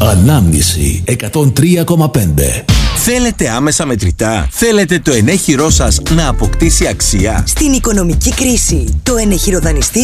Ανάμνηση 103,5. Θέλετε άμεσα μετρητά? Θέλετε το ενέχειρό σας να αποκτήσει αξία? Στην οικονομική κρίση, το ενεχειροδανιστή